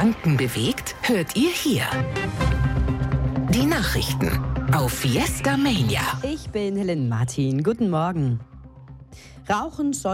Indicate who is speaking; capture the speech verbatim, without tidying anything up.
Speaker 1: Gedanken bewegt, hört ihr hier. Die Nachrichten auf Fiesta Mania.
Speaker 2: Ich bin Helen Martin. Guten Morgen. Rauchen soll